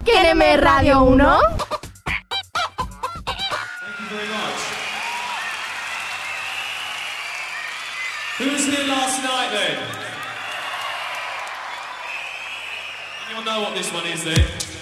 Quéreme Radio 1. Thank you very much. Who was here last night then? Anyone know what this one is then?